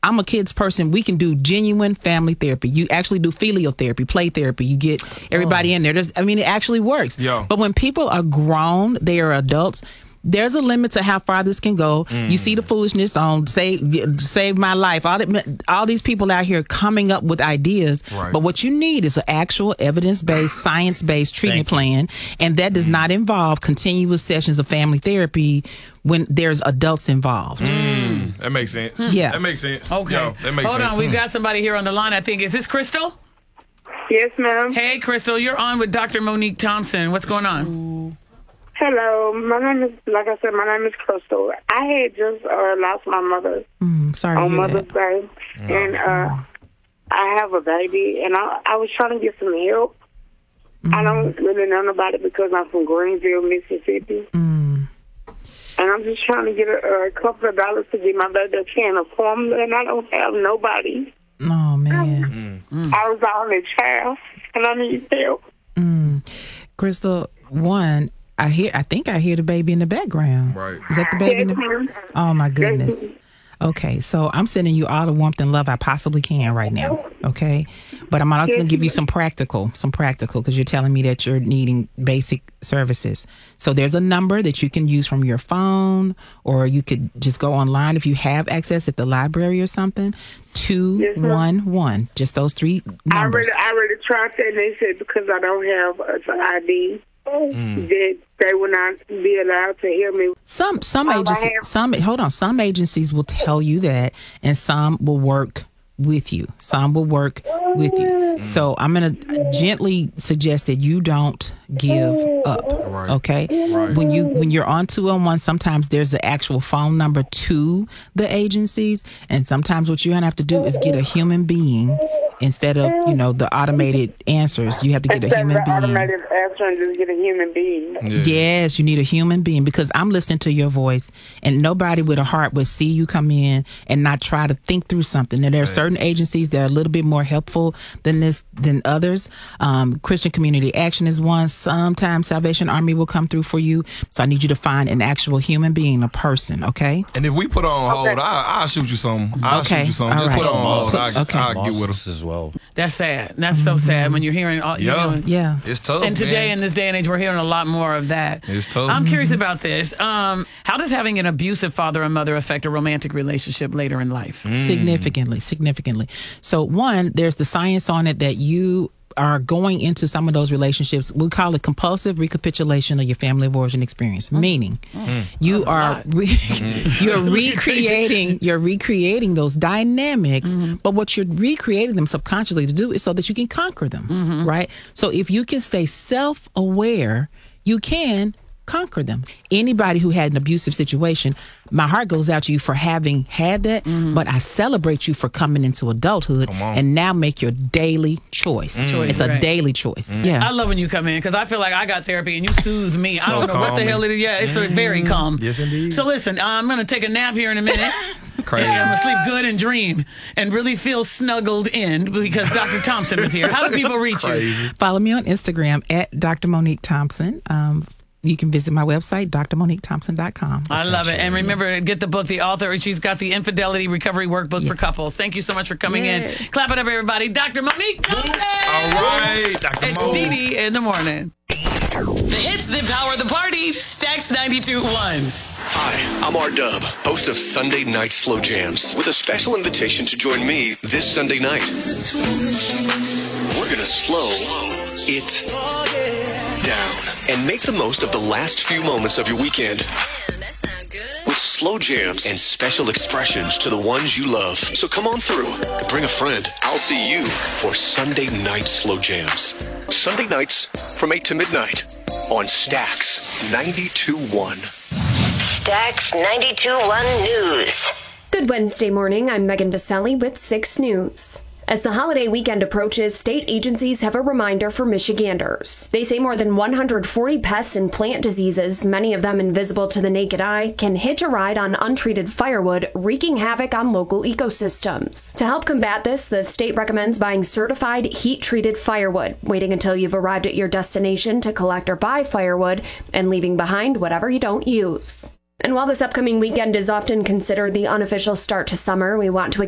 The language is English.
I'm a kids person. We can do genuine family therapy. You actually do filial therapy, play therapy. You get everybody in there. It actually works. Yeah. But when people are grown, they are adults. There's a limit to how far this can go. You see the foolishness on Save My Life. All these people out here coming up with ideas. Right. But what you need is an actual evidence-based, science-based treatment plan. And that does not involve continuous sessions of family therapy when there's adults involved. That makes sense. Yeah. That makes sense. Okay. Yo, that makes Hold sense. on. We've got somebody here on the line, I think. Is this Crystal? Yes, ma'am. Hey, Crystal. You're on with Dr. Monique Thompson. What's going on? Hello. My name is Crystal. I had just lost my mother Sorry to on hear Mother's that. Day. And I have a baby, and I was trying to get some help. I don't really know nobody because I'm from Greenville, Mississippi. And I'm just trying to get a couple of dollars to get my baby a can of formula, and I don't have nobody. Oh, man. I was the only child, and I need help. Crystal, one, I think I hear the baby in the background. Right. Is that the baby? Yes, ma'am. Oh, my goodness. Yes, ma'am. Okay, so I'm sending you all the warmth and love I possibly can right now, okay? But I'm also going to give you some practical, because you're telling me that you're needing basic services. So there's a number that you can use from your phone, or you could just go online if you have access at the library or something. 211, just those three numbers. I already tried that, and they said because I don't have an ID, that they will not be allowed to hear me. Some agencies will tell you that, and some will work with you. So I'm going to gently suggest that you don't give up. Right. Okay. Right. When you're on 211, sometimes there's the actual phone number to the agencies, and sometimes what you're going to have to do is get a human being instead of the automated answers. You have to get a human being. Automated answer and just get a human being. Yeah. Yes, you need a human being, because I'm listening to your voice, and nobody with a heart would see you come in and not try to think through something. And there are certain agencies that are a little bit more helpful than others. Christian Community Action is one. Sometimes Salvation Army will come through for you. So I need you to find an actual human being, a person, okay? And if we put on hold, I'll shoot you some. Okay. Just All right. put on hold. Okay. I'll get with her. as well. That's sad. That's so sad when you're hearing all. Yeah. It's tough. And today, man. in this day and age, we're hearing a lot more of that. It's tough. I'm curious about this. How does having an abusive father and mother affect a romantic relationship later in life? Significantly. So one, there's the science on it that you are going into some of those relationships. We call it compulsive recapitulation of your family of origin experience, meaning you are you're recreating those dynamics, but what you're recreating them subconsciously to do is so that you can conquer them, right? So if you can stay self-aware, you can conquer them. Anybody who had an abusive situation, my heart goes out to you for having had that, but I celebrate you for coming into adulthood and now make your daily choice. It's a daily choice. Yeah. I love when you come in because I feel like I got therapy and you soothe me. I don't know what the hell it is. Yeah, it's very calm. Yes, indeed. So listen, I'm going to take a nap here in a minute. Crazy. Yeah, I'm going to sleep good and dream and really feel snuggled in because Dr. Thompson is here. How do people reach you? Follow me on Instagram at Dr. Monique Thompson. You can visit my website, drmoniquethompson.com. I love it. And remember to get the book, the author. She's got the Infidelity Recovery Workbook for couples. Thank you so much for coming in. Clap it up, everybody. Dr. Monique Thompson. All right, Dr. Mo. It's Dee Dee in the morning. The hits that power the party. Stax 92.1. Hi, I'm R-Dub, host of Sunday Night Slow Jams, with a special invitation to join me this Sunday night. We're gonna slow it down and make the most of the last few moments of your weekend. With slow jams and special expressions to the ones you love. So come on through and bring a friend. I'll see you for Sunday Night Slow Jams. Sunday nights from 8 to midnight on Stax 92.1. Stax 92.1 News. Good Wednesday morning. I'm Megan Vaselli with 6 News. As the holiday weekend approaches, state agencies have a reminder for Michiganders. They say more than 140 pests and plant diseases, many of them invisible to the naked eye, can hitch a ride on untreated firewood, wreaking havoc on local ecosystems. To help combat this, the state recommends buying certified heat-treated firewood, waiting until you've arrived at your destination to collect or buy firewood, and leaving behind whatever you don't use. And while this upcoming weekend is often considered the unofficial start to summer, we want to